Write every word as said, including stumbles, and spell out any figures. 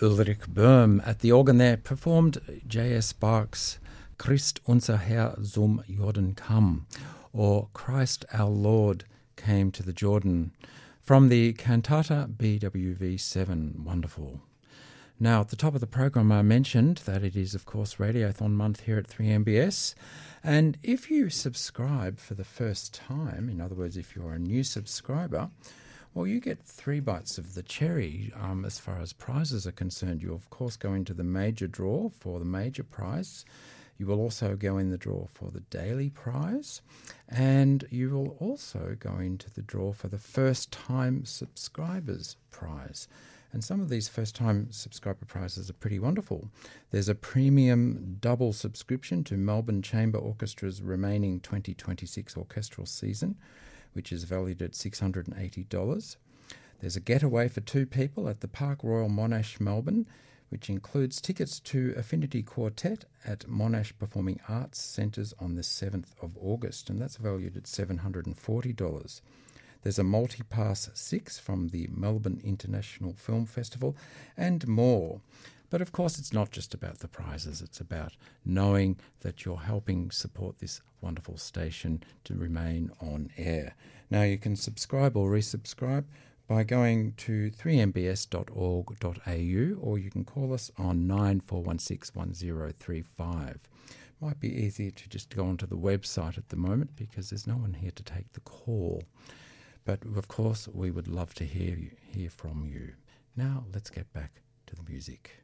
Ulrich Böhm at the organ there performed J S Bach's Christ unser Herr zum Jordan kam, or Christ our Lord came to the Jordan, from the Cantata B W V seven. Wonderful. Now, at the top of the program, I mentioned that it is, of course, Radiothon month here at three M B S. And if you subscribe for the first time, in other words, if you're a new subscriber, well, you get three bites of the cherry um, as far as prizes are concerned. You, of course, go into the major draw for the major prize. You will also go in the draw for the daily prize. And you will also go into the draw for the first-time subscribers prize. And some of these first-time subscriber prizes are pretty wonderful. There's a premium double subscription to Melbourne Chamber Orchestra's remaining twenty twenty-six orchestral season, which is valued at six hundred eighty dollars. There's a getaway for two people at the Park Royal Monash, Melbourne, which includes tickets to Affinity Quartet at Monash Performing Arts Centres on the seventh of August, and that's valued at seven hundred forty dollars. There's a multi-pass six from the Melbourne International Film Festival and more. But of course, it's not just about the prizes. It's about knowing that you're helping support this wonderful station to remain on air. Now, you can subscribe or resubscribe by going to three m b s dot org dot a u, or you can call us on nine four one six one zero three five. Might be easier to just go onto the website at the moment because there's no one here to take the call. But, of course, we would love to hear you, hear from you. Now, let's get back to the music.